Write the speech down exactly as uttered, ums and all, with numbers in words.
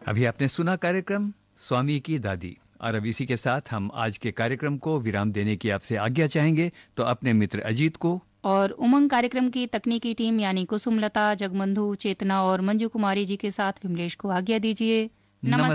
अभी आपने सुना कार्यक्रम स्वामी की दादी, और अब इसी के साथ हम आज के कार्यक्रम को विराम देने की आपसे आज्ञा चाहेंगे। तो अपने मित्र अजीत को और उमंग कार्यक्रम की तकनीकी टीम यानी कुसुमलता, जगबंधु, चेतना और मंजू कुमारी जी के साथ विमलेश को आज्ञा दीजिए। नमस्कार। नमस्कार।